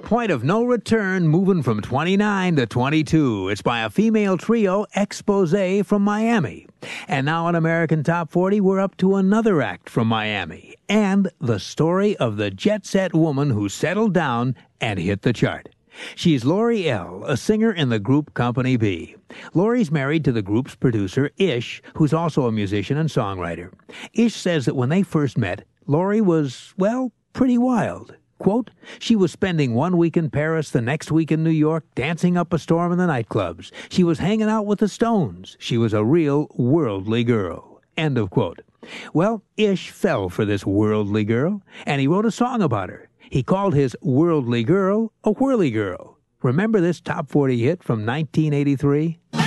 Point of No Return, moving from 29 to 22. It's by a female trio, Exposé from Miami. And now on American Top 40, we're up to another act from Miami. And the story of the jet-set woman who settled down and hit the chart. She's Lori L., a singer in the group Company B. Lori's married to the group's producer, Ish, who's also a musician and songwriter. Ish says that when they first met, Lori was, well, pretty wild. Quote, she was spending 1 week in Paris, the next week in New York, dancing up a storm in the nightclubs. She was hanging out with the Stones. She was a real worldly girl. End of quote. Well, Ish fell for this worldly girl, and he wrote a song about her. He called his worldly girl a whirly girl. Remember this top 40 hit from 1983?